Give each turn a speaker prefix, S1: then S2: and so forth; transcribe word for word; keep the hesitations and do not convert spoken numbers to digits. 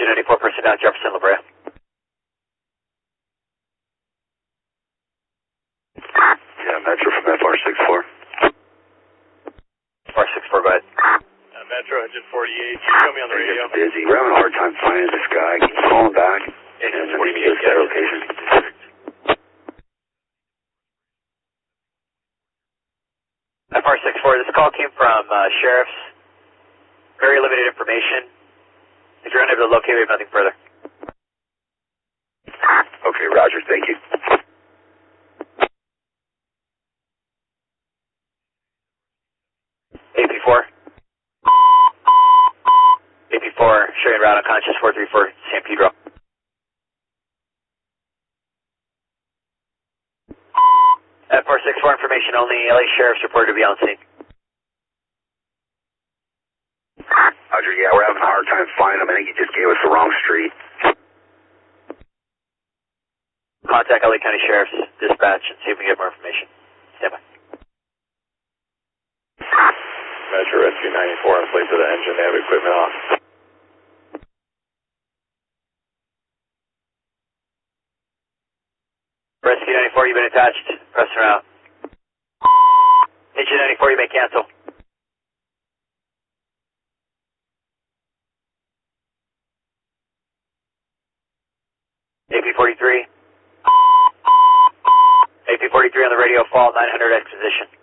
S1: Engine ninety-four, person down, Jefferson, La Brea.
S2: Yeah, Metro from F R six four.
S1: F R six four, go ahead.
S3: Uh, Metro, engine forty-eight, you show me on the radio.
S2: It's busy. We're having a hard time finding this guy. Can you call him back?
S1: Engine
S2: And
S1: forty-eight,
S2: give us that location.
S1: F R six four, this call came from uh, Sheriff's. Very limited information. If you're unable to locate, we have nothing further.
S2: Okay, Roger, thank you.
S1: A P four. A P four, showing route unconscious, four three four, San Pedro. F R six four, information only, L A Sheriff's reported to be on scene.
S2: Roger, yeah, we're having a hard time finding him. I think he just gave us the wrong street.
S1: Contact L A County Sheriff's dispatch and see if we can get more information. Stand by.
S3: Metro Rescue ninety-four in place of the engine, they have equipment off.
S1: Rescue ninety-four, you've been attached. Pressing route. Engine ninety-four, you may cancel. A P forty-three. A P forty-three on the radio, fall nine hundred exposition.